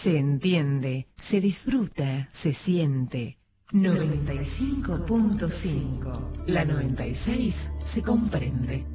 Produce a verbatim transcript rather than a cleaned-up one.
Se entiende, se disfruta, se siente. noventa y cinco punto cinco. La noventa y seis se comprende.